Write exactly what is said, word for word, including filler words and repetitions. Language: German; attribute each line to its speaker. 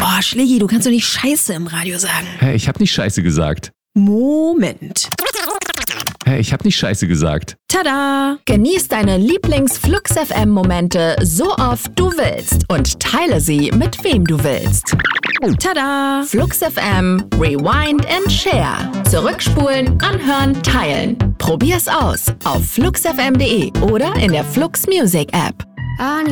Speaker 1: Boah, Schlägi, du kannst doch nicht Scheiße im Radio sagen.
Speaker 2: Hä, ich hab nicht Scheiße gesagt.
Speaker 1: Moment.
Speaker 2: Hä, ich hab nicht Scheiße gesagt.
Speaker 1: Tada!
Speaker 3: Genieß deine Lieblings-Flux F M-Momente so oft du willst und teile sie mit wem du willst.
Speaker 1: Tada!
Speaker 3: Flux F M, Rewind and Share. Zurückspulen, anhören, teilen. Probier's aus auf flux f m punkt de oder in der Flux Music App.